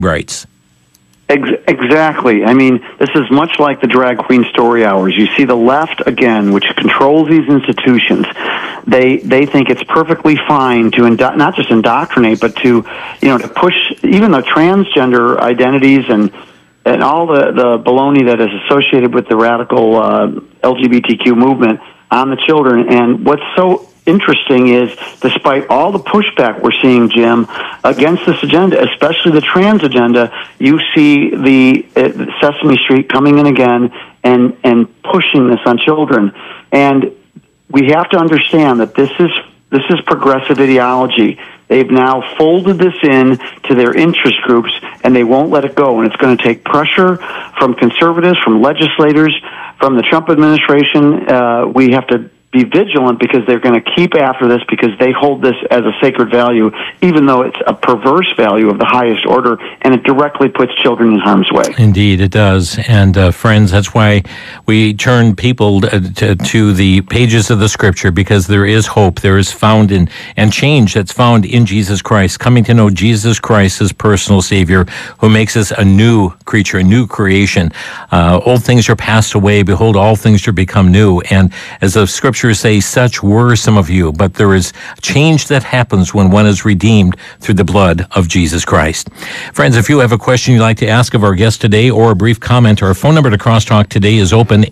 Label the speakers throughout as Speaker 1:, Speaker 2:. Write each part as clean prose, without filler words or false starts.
Speaker 1: rights.
Speaker 2: Exactly. I mean, this is much like the drag queen story hours. You see the left, again, which controls these institutions. They think it's perfectly fine to not just indoctrinate, but to push even the transgender identities and all the baloney that is associated with the radical LGBTQ movement on the children. And what's so interesting is, despite all the pushback we're seeing, Jim, against this agenda, especially the trans agenda, you see the Sesame Street coming in again and pushing this on children. And we have to understand that this is progressive ideology. They've now folded this in to their interest groups, and they won't let it go. And it's going to take pressure from conservatives, from legislators, from the Trump administration. We have to be vigilant, because they're going to keep after this, because they hold this as a sacred value, even though it's a perverse value of the highest order, and it directly puts children in harm's way.
Speaker 1: Indeed, it does. And friends, that's why we turn people to the pages of the Scripture, because there is hope. There is found in and change that's found in Jesus Christ, coming to know Jesus Christ as personal Savior, who makes us a new creature, a new creation. Old things are passed away. Behold, all things are become new. And as the Scripture say, such were some of you, but there is change that happens when one is redeemed through the blood of Jesus Christ. Friends, if you have a question you'd like to ask of our guest today, or a brief comment, our phone number to Crosstalk today is open,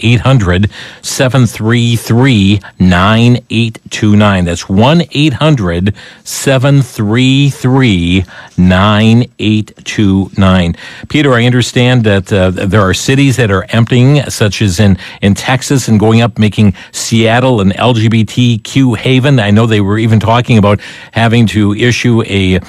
Speaker 1: 800-733-9829. That's 1-800-733-9829. Peter, I understand that there are cities that are emptying, such as in Texas, and going up, making Seattle an LGBTQ haven. I know they were even talking about having to issue a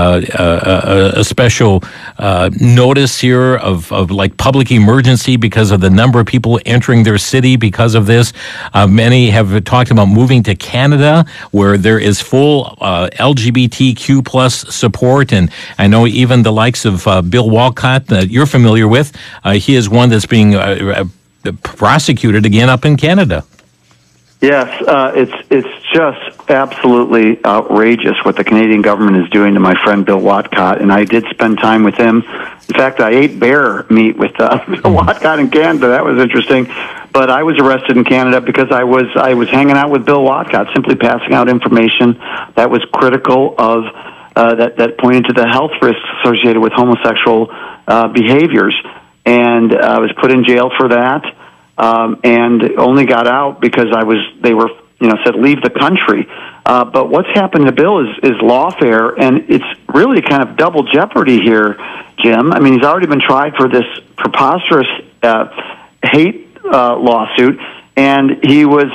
Speaker 1: special notice here of like public emergency because of the number of people entering their city because of this. Many have talked about moving to Canada, where there is full LGBTQ plus support. And I know even the likes of Bill Walcott that you're familiar with, he is one that's being prosecuted again up in Canada.
Speaker 2: Yes, it's just absolutely outrageous what the Canadian government is doing to my friend Bill Walcott, and I did spend time with him. In fact, I ate bear meat with Bill Walcott in Canada. That was interesting. But I was arrested in Canada because I was hanging out with Bill Walcott, simply passing out information that was critical of that pointed to the health risks associated with homosexual behaviors, and I was put in jail for that. And only got out because they were said leave the country. But what's happened to Bill is lawfare, and it's really kind of double jeopardy here, Jim. I mean, he's already been tried for this preposterous hate lawsuit, and he was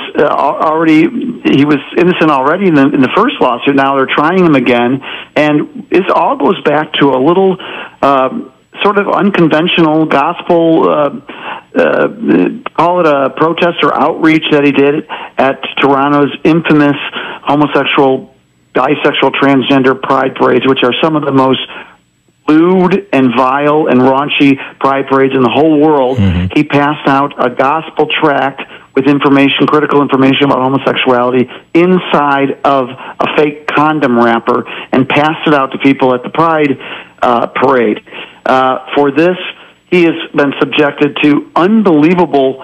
Speaker 2: innocent already in the first lawsuit. Now they're trying him again, and this all goes back to a little sort of unconventional gospel, call it a protest or outreach that he did at Toronto's infamous homosexual, bisexual, transgender pride parades, which are some of the most lewd and vile and raunchy pride parades in the whole world. Mm-hmm. He passed out a gospel tract with information, critical information about homosexuality inside of a fake condom wrapper, and passed it out to people at the pride parade. For this, he has been subjected to unbelievable,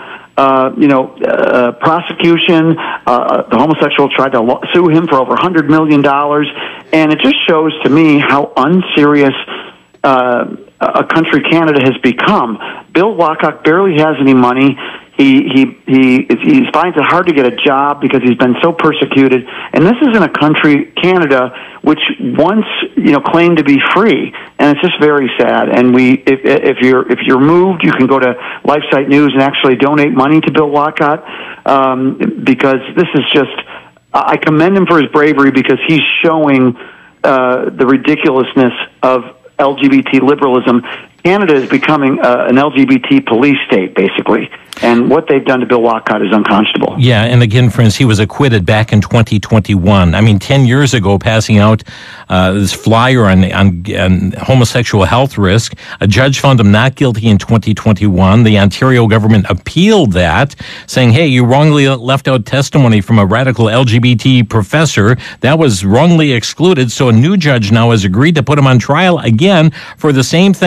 Speaker 2: prosecution. The homosexual tried to sue him for over $100 million, and it just shows to me how unserious a country Canada has become. Bill Walcott barely has any money. He finds it hard to get a job because he's been so persecuted. And this is in a country, Canada, which once claimed to be free, and it's just very sad. And if you're moved, you can go to LifeSite News and actually donate money to Bill Walcott, because this is just. I commend him for his bravery, because he's showing the ridiculousness of LGBT liberalism Canada is becoming an LGBT police state, basically. And what they've done to Bill Walcott is unconscionable.
Speaker 1: Yeah, and again, friends, he was acquitted back in 2021. I mean, 10 years ago, passing out this flyer on homosexual health risk. A judge found him not guilty in 2021. The Ontario government appealed that, saying, hey, you wrongly left out testimony from a radical LGBT professor. That was wrongly excluded, so a new judge now has agreed to put him on trial again for the same thing.